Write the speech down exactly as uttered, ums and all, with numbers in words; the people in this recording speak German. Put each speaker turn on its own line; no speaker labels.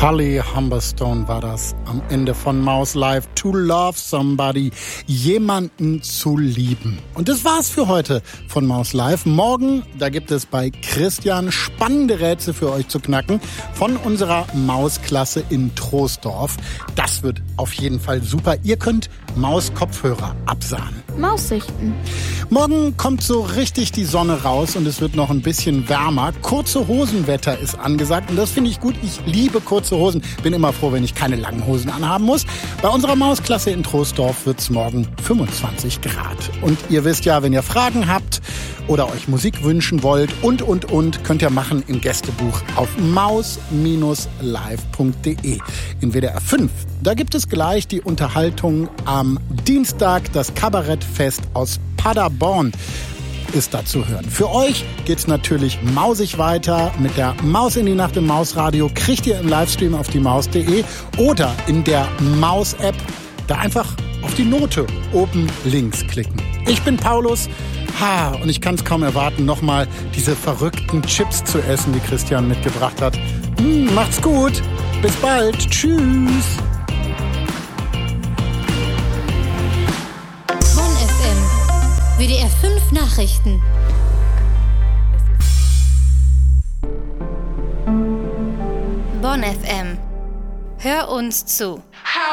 Holly Humberstone war das am Ende von Maus Live. To love somebody, jemanden zu lieben. Und das war's für heute von Maus Live. Morgen, da gibt es bei Christian spannende Rätsel für euch zu knacken von unserer Mausklasse in Troisdorf. Das wird auf jeden Fall super. Ihr könnt Maus-Kopfhörer absahnen.
Maussichten.
Morgen kommt so richtig die Sonne raus und es wird noch ein bisschen wärmer. Kurze Hosenwetter ist angesagt und das finde ich gut. Ich liebe kurze Hosen. Bin immer froh, wenn ich keine langen Hosen anhaben muss. Bei unserer Mausklasse in Troisdorf wird es morgen fünfundzwanzig Grad. Und ihr wisst ja, wenn ihr Fragen habt oder euch Musik wünschen wollt und, und, und, könnt ihr machen im Gästebuch auf maus live punkt de. In W D R fünf, da gibt es gleich die Unterhaltung am Dienstag, das Kabarettfest aus Paderborn ist da zu hören. Für euch geht's natürlich mausig weiter mit der Maus in die Nacht im Mausradio. Kriegt ihr im Livestream auf die maus punkt de oder in der Maus-App. Da einfach auf die Note oben links klicken. Ich bin Paulus. Ha, und ich kann es kaum erwarten, nochmal diese verrückten Chips zu essen, die Christian mitgebracht hat. Hm, macht's gut. Bis bald. Tschüss.
Bonn F M. W D R fünf Nachrichten. Bonn F M. Hör uns zu.